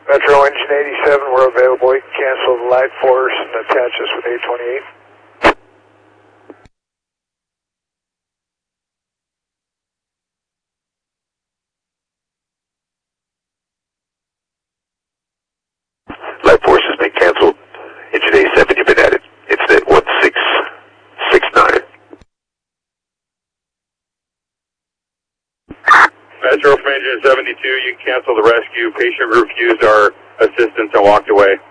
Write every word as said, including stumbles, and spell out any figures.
Metro Engine eighty-seven, we're available. You can cancel the light for us and attach us with eight twenty-eight. Light force has been canceled. Engine eighty-seven, you've been added. Incident one six six nine. Metro from Engine seventy-two, you can cancel the rescue. Patient refused our assistance and walked away.